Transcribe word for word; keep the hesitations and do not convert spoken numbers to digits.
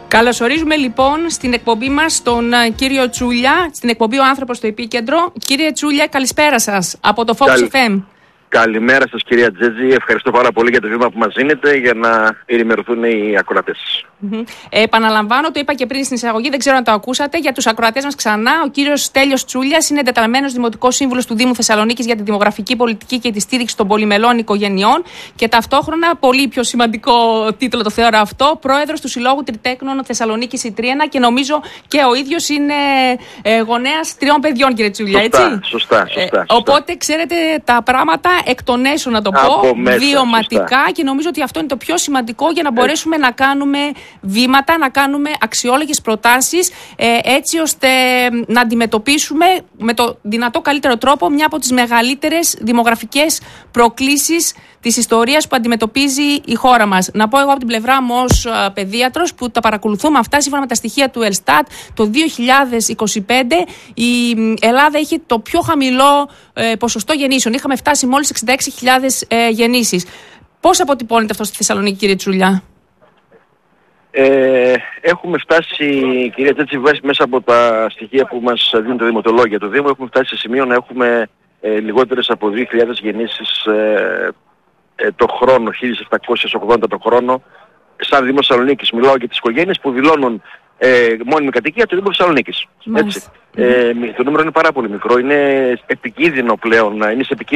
Καλωσορίζουμε λοιπόν στην εκπομπή μας τον κύριο Τσούλια, στην εκπομπή Ο Άνθρωπος στο Επίκεντρο. Κύριε Τσούλια, καλησπέρα σας από το Focus εφ εμ. Καλημέρα σας κυρία Τζέτζη, ευχαριστώ πάρα πολύ για το βήμα που μας δίνετε για να ενημερωθούν οι ακροατές. Mm-hmm. Ε, επαναλαμβάνω, το είπα και πριν στην εισαγωγή, δεν ξέρω αν το ακούσατε. Για τους ακροατές μας ξανά, ο κύριος Στέλιος Τσούλιας είναι εντεταλμένος Δημοτικός Σύμβουλος του Δήμου Θεσσαλονίκης για τη δημογραφική πολιτική και τη στήριξη των πολυμελών οικογενειών και ταυτόχρονα, πολύ πιο σημαντικό τίτλο το θεωρώ αυτό, πρόεδρος του Συλλόγου Τριτέκνων Θεσσαλονίκης η Τρίαινα και νομίζω και ο ίδιος είναι ε, γονέας τριών παιδιών, κύριε Τσούλια, σωστά, έτσι. Σωστά, σωστά, σωστά. Ε, οπότε ξέρετε τα πράγματα εκ των έσω, να το πω, μέσα, βιωματικά σωστά. Και νομίζω ότι αυτό είναι το πιο σημαντικό για να μπορέσουμε έτσι να κάνουμε βήματα, να κάνουμε αξιόλογες προτάσεις ε, έτσι ώστε να αντιμετωπίσουμε με το δυνατό καλύτερο τρόπο μια από τις μεγαλύτερες δημογραφικές προκλήσεις της ιστορίας που αντιμετωπίζει η χώρα μας. Να πω εγώ από την πλευρά μου ως α, παιδίατρος που τα παρακολουθούμε αυτά, σύμφωνα με τα στοιχεία του Ελστάτ, το δύο χιλιάδες είκοσι πέντε η Ελλάδα είχε το πιο χαμηλό ε, ποσοστό γεννήσεων. Είχαμε φτάσει μόλις εξήντα έξι χιλιάδες ε, γεννήσεις. Πώς αποτυπώνεται αυτό στη Θεσσαλονίκη, κύριε Τσούλια? Ε, έχουμε φτάσει, κυρία Τέτση, μέσα από τα στοιχεία που μας δίνουν τα δημοτολόγια του Δήμου, έχουμε φτάσει σε σημείο να έχουμε ε, λιγότερες από δύο χιλιάδες γεννήσεις ε, ε, το χρόνο, χίλια επτακόσιες ογδόντα το χρόνο, σαν Δήμο Θεσσαλονίκης. Μιλάω για τις οικογένειες που δηλώνουν ε, μόνιμη κατοικία του Δήμου Θεσσαλονίκης. Έτσι. Mm-hmm. Ε, το νούμερο είναι πάρα πολύ μικρό, είναι επικίνδυνο πλέον, είναι σε επικίνδυνο